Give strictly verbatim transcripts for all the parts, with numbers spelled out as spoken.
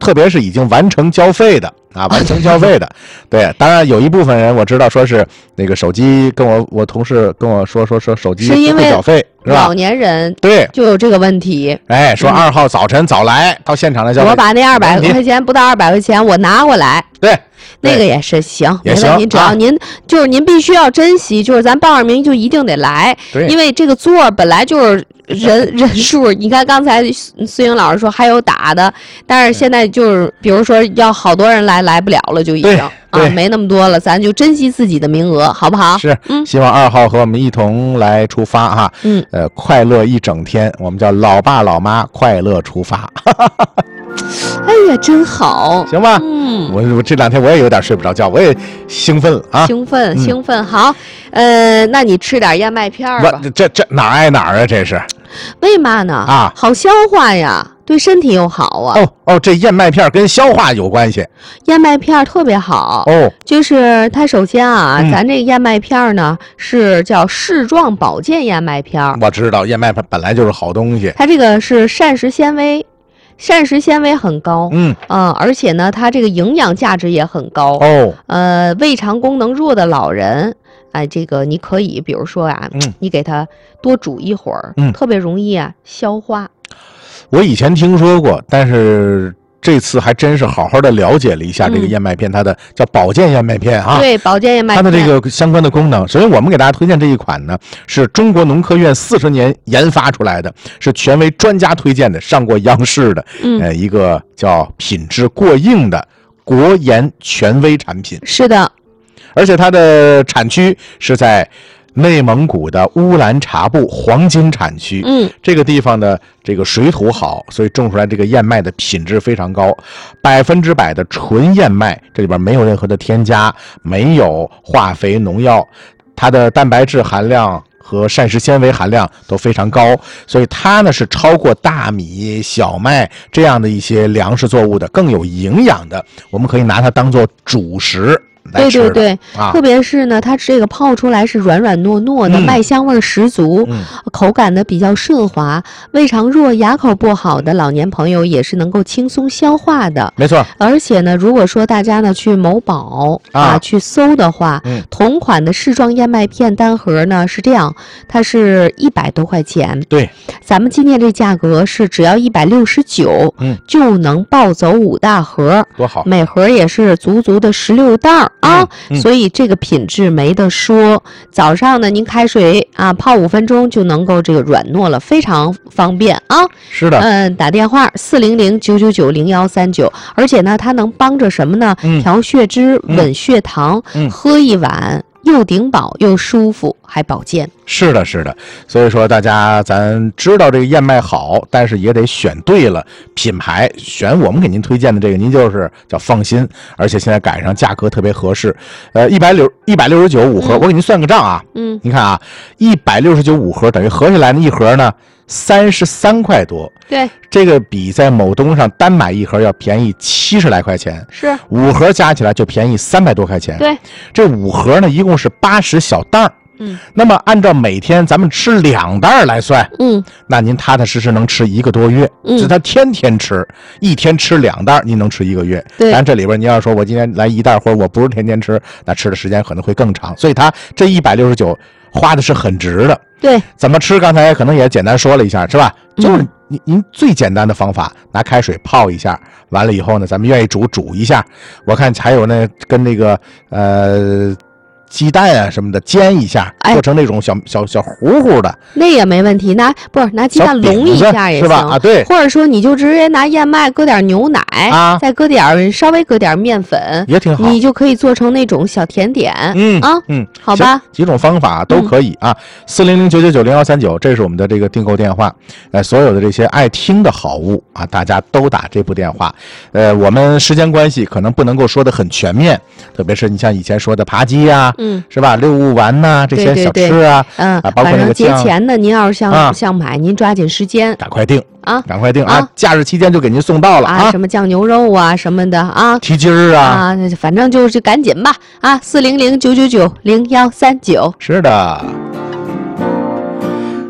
特别是已经完成交费的啊，完成交费的。对，当然有一部分人我知道说是那个手机，跟我我同事跟我说说说手机不会缴费，是吧？ 老年人对就有这个问题。 哎，说二号早晨早来到现场来交费， 我把那二百块钱不到二百块钱我拿过来。 对。 那个也是行， 也行。 您只要您、啊、就是您必须要珍惜，就是咱报上名就一定得来，因为这个座本来就是人人数。你看刚才孙英老师说还有打的，但是现在就是比如说要好多人来来不了了，就已经啊没那么多了，咱就珍惜自己的名额，好不好？是， 嗯，希望二号和我们一同来出发哈， 嗯， 呃，快乐一整天，我们叫老爸老妈快乐出发。 哎呀，真好， 行吧？ 嗯， 我我这两天我也有点睡不着觉，我也兴奋了啊！ 兴奋，兴奋，嗯、好，呃，那你吃点燕麦片吧。 这这哪挨哪儿啊？这是？ 为嘛呢？ 啊， 好消化呀，对身体又好啊。 哦哦，这燕麦片跟消化有关系。 燕麦片特别好哦， 就是它首先啊， 嗯、 咱这个燕麦片呢是叫视状保健燕麦片。 我知道燕麦片本来就是好东西， 它这个是膳食纤维。膳食纤维很高， 嗯呃，而且呢，它这个营养价值也很高哦。 呃，胃肠功能弱的老人，哎、呃，这个你可以，比如说啊， 嗯、 你给他多煮一会儿， 嗯， 特别容易啊消化。 我以前听说过，但是这次还真是好好的了解了一下这个燕麦片，嗯、它的叫保健燕麦片啊。 对，保健燕麦片， 它的这个相关的功能。首先，我们给大家推荐这一款呢，是中国农科院四十年研发出来的，是权威专家推荐的，上过央视的， 嗯、 呃，一个叫品质过硬的国研权威产品。 是的， 而且它的产区是在内蒙古的乌兰察布黄金产区， 嗯， 这个地方的这个水土好，所以种出来这个燕麦的品质非常高，百分之百的纯燕麦，这里边没有任何的添加，没有化肥农药，它的蛋白质含量和膳食纤维含量都非常高，所以它呢是超过大米、小麦这样的一些粮食作物的更有营养的，我们可以拿它当做主食。 对对对、 啊， 特别是呢，它这个泡出来是软软糯糯的，嗯、麦香味十足， 嗯、 口感呢比较顺滑，胃肠弱、牙口不好的老年朋友也是能够轻松消化的。 没错。 而且呢，如果说大家呢去某宝 啊, 啊去搜的话， 嗯、 同款的视状燕麦片单盒呢是这样，它是一百多块钱。 对， 咱们今天这价格是只要一百六十九， 嗯， 就能抱走五大盒， 多好！ 每盒也是足足的十六袋儿。啊、 嗯嗯， 所以这个品质没得说。早上呢，您开水啊泡五分钟就能够这个软糯了，非常方便啊。 是的， 嗯，打电话四零零九九九零幺三九，而且呢，它能帮着什么呢？ 嗯、 调血脂、稳血糖， 嗯、 喝一碗。又顶饱又舒服还保健。 是的是的，所以说大家咱知道这个燕麦好，但是也得选对了品牌，选我们给您推荐的这个您就是叫放心，而且现在赶上价格特别合适，呃一百六一百六十九五盒、嗯、我给您算个账啊， 嗯， 你看啊一百六十九五盒等于合起来呢一盒呢三十三块多， 对， 这个比在某东上单买一盒要便宜七十来块钱， 是五盒加起来就便宜三百多块钱。 对， 这五盒呢一共是八十小袋， 嗯， 那么按照每天咱们吃两袋来算， 嗯， 那您踏踏实实能吃一个多月， 嗯， 是他天天吃，一天吃两袋，您能吃一个月。 对， 但这里边你要说我今天来一袋，或者我不是天天吃，那吃的时间可能会更长，所以他这一百六十九花的是很值的。 对， 怎么吃？刚才可能也简单说了一下，是吧？就是您您最简单的方法，拿开水泡一下，完了以后呢，咱们愿意煮煮一下。我看还有呢，跟那个呃鸡蛋啊什么的煎一下，做成那种小、哎、小小糊糊的， 那也没问题。拿不是拿鸡蛋笼一下也行， 是吧？啊，对。 或者说你就直接拿燕麦搁点牛奶啊， 再搁点稍微搁点面粉， 也挺好。 你就可以做成那种小甜点。 嗯啊， 嗯， 好吧， 几种方法都可以啊。四零零九九九零幺三九，这是我们的这个订购电话。呃，所有的这些爱听的好物啊，大家都打这部电话。呃，我们时间关系可能不能够说的很全面，特别是你像以前说的扒鸡呀、啊， 嗯， 是吧？六物丸呐、啊，这些小吃啊， 对对对嗯， 啊，包括那个节前呢，您要是想、 啊、 想买，您抓紧时间， 赶快订啊， 赶快订啊！ 啊假日期间就给您送到了啊！ 什么酱牛肉啊，什么的啊， 蹄筋儿啊， 啊，反正就是赶紧吧啊！四零零九九九零幺三九， 是的。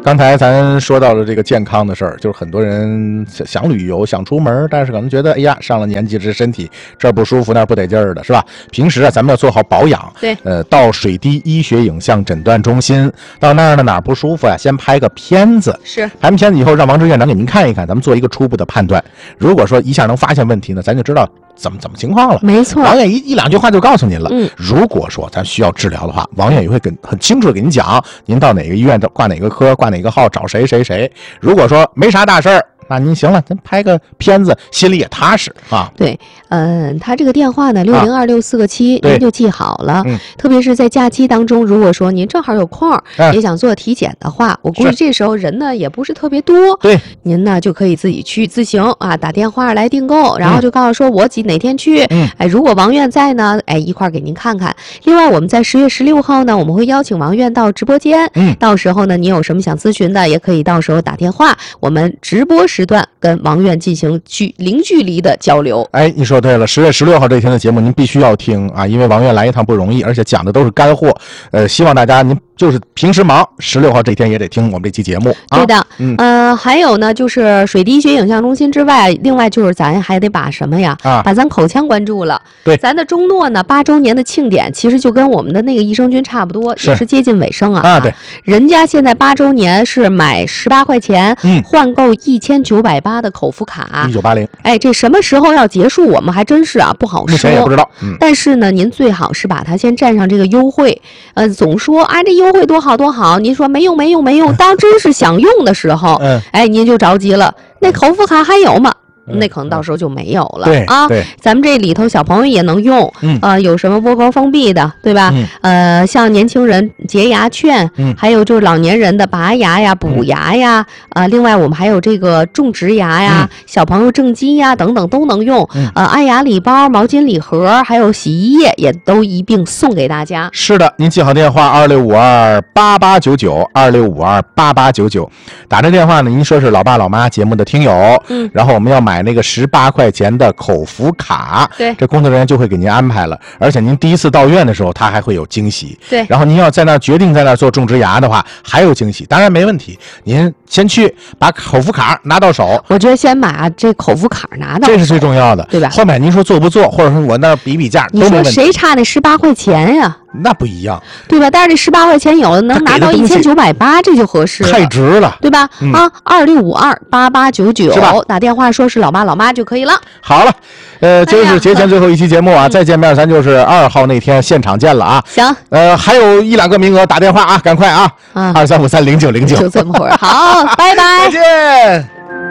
刚才咱说到了这个健康的事儿，就是很多人想旅游想出门，但是可能觉得哎呀上了年纪这身体这儿不舒服那儿不得劲儿的，是吧？平时啊咱们要做好保养。 对， 呃，到水滴医学影像诊断中心，到那儿呢哪儿不舒服啊，先拍个片子， 是拍完片子以后让王志院长给您看一看，咱们做一个初步的判断。如果说一下能发现问题呢，咱就知道怎么怎么情况了。 没错， 王院一一两句话就告诉您了。 嗯， 如果说咱需要治疗的话，王院也会跟很清楚的给您讲，您到哪个医院挂哪个科，挂哪个号，找谁谁谁。如果说没啥大事儿，那您行了，咱拍个片子，心里也踏实啊。 对，嗯，他这个电话呢，六零二六四个七，您就记好了。 嗯， 特别是在假期当中，如果说您正好有空， 嗯、 也想做体检的话，我估计这时候人呢也不是特别多。 对， 您呢就可以自己去自行啊，打电话来订购，然后就告诉说我几哪天去。 嗯， 哎，如果王院在呢，哎，一块儿给您看看。另外，我们在十月十六号呢，我们会邀请王院到直播间。 嗯， 到时候呢，您有什么想咨询的，也可以到时候打电话，我们直播时段跟王院进行距零距离的交流。 哎，你说对了，十月十六号这天的节目您必须要听啊，因为王院来一趟不容易，而且讲的都是干货。呃，希望大家您就是平时忙，十六号这天也得听我们这期节目。啊、 对的， 嗯， 呃，还有呢，就是水滴医学影像中心之外，另外就是咱还得把什么呀？ 啊， 把咱口腔关注了。 对， 咱的中诺呢，八周年的庆典，其实就跟我们的那个益生菌差不多，也是接近尾声啊。 啊，对， 人家现在八周年是买十八块钱， 嗯， 换购一千九百八的口服卡， 一九八零。 哎，这什么时候要结束，我们还真是啊不好说， 目前也不知道。嗯， 但是呢，您最好是把它先占上这个优惠。呃，总说啊这优惠多好多好，您说没用没用没用，当真是想用的时候， 嗯， 哎，您就着急了，那口服卡还有吗？那可能到时候就没有了。 对啊， 对， 咱们这里头小朋友也能用， 嗯， 呃，有什么窝沟封闭的，对吧？ 嗯， 呃，像年轻人洁牙券， 嗯， 还有就是老年人的拔牙呀、补牙呀，啊、呃，另外我们还有这个种植牙呀、嗯、小朋友正畸呀等等都能用。 嗯， 呃，爱牙礼包、毛巾礼盒，还有洗衣液也都一并送给大家。 是的，您记好电话二六五二八八九九二六五二八八九九，打这电话呢，您说是老爸老妈节目的听友， 嗯， 然后我们要买那个十八块钱的口服卡， 对， 这工作人员就会给您安排了，而且您第一次到院的时候，他还会有惊喜， 对， 然后您要在那儿决定在那儿做种植牙的话，还有惊喜，当然没问题，您先去把口服卡拿到手， 我觉得先把这口服卡拿到手， 这是最重要的， 对吧？ 后面您说做不做，或者说我那儿比比价， 你说谁差那十八块钱呀？ 那不一样， 对吧？但是这十八块钱有的能拿到一千九百八，这就合适了， 太值了， 对吧？ 嗯、 啊，二六五二八八九九，打电话说是老爸老妈就可以了。 好了，呃，今儿是节前最后一期节目啊，哎、再见面咱就是二号那天现场见了啊。 行， 呃，还有一两个名额，打电话啊，赶快啊， 啊， 二三五三零九零九， 就这么会儿，好，拜拜， 再见。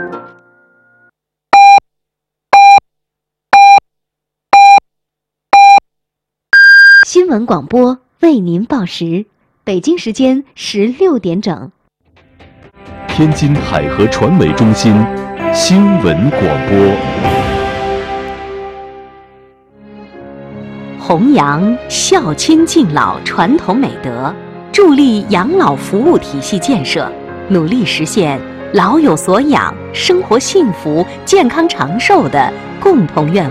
新闻广播为您报时，北京时间十六点整。 天津海河传媒中心新闻广播， 弘扬孝亲敬老传统美德，助力养老服务体系建设，努力实现老有所养、生活幸福、健康长寿的共同愿望。